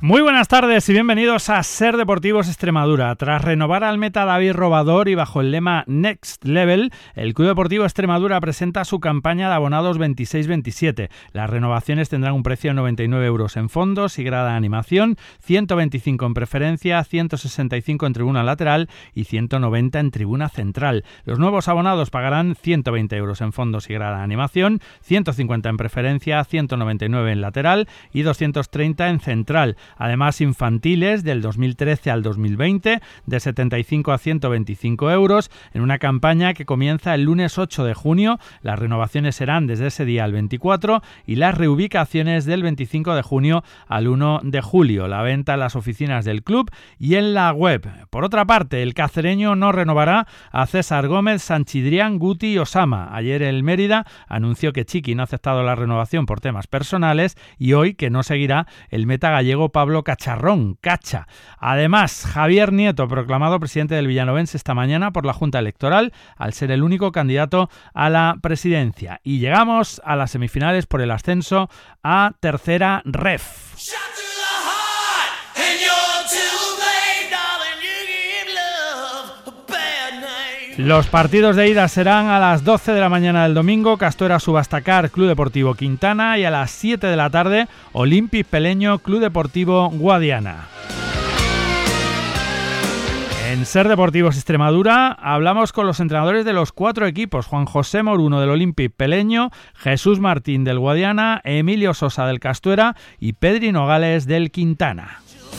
Muy buenas tardes y bienvenidos a Ser Deportivos Extremadura. Tras renovar al meta David Robador y bajo el lema Next Level, el Club Deportivo Extremadura presenta su campaña de abonados 26-27. Las renovaciones tendrán un precio de 99 euros en fondos y grada de animación, 125 en preferencia, 165 en tribuna lateral y 190 en tribuna central. Los nuevos abonados pagarán 120 euros en fondos y grada de animación, 150 en preferencia, 199 en lateral y 230 en central. Además, infantiles del 2013 al 2020 de 75 a 125 euros en una campaña que comienza el lunes 8 de junio. Las renovaciones serán desde ese día al 24 y las reubicaciones del 25 de junio al 1 de julio. La venta en las oficinas del club y en la web. Por otra parte, el cacereño no renovará a César Gómez, Sanchidrián, Guti y Osama. Ayer el Mérida anunció que Chiqui no ha aceptado la renovación por temas personales y hoy que no seguirá el meta gallego Pablo Cacharrón, Cacha. Además, Javier Nieto, proclamado presidente del Villanovense esta mañana por la Junta Electoral, al ser el único candidato a la presidencia. Y llegamos a las semifinales por el ascenso a tercera ref. Los partidos de ida serán a las 12 de la mañana del domingo, Castuera Subastacar, Club Deportivo Quintana, y a las 7 de la tarde, Olympic Peleño, Club Deportivo Guadiana. En Ser Deportivos Extremadura hablamos con los entrenadores de los 4 equipos: Juan José Moruno del Olympic Peleño, Jesús Martín del Guadiana, Emilio Sosa del Castuera y Pedri Nogales del Quintana.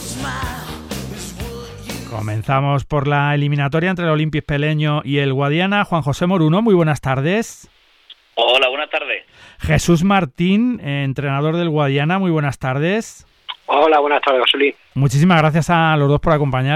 Comenzamos por la eliminatoria entre el Olympic Peleño y el Guadiana. Juan José Moruno, muy buenas tardes. Hola, buenas tardes. Jesús Martín, entrenador del Guadiana, muy buenas tardes. Hola, buenas tardes, José Luis. Muchísimas gracias a los dos por acompañarnos.